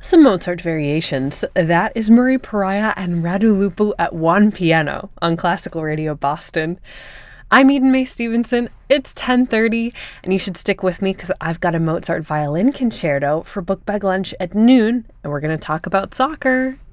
Some Mozart variations. That is Murray Pariah and Radu Lupu at One Piano on Classical Radio Boston. I'm Eden Mae Stevenson. It's 10:30, and you should stick with me because I've got a Mozart violin concerto for Book Bag Lunch at noon, and we're going to talk about soccer.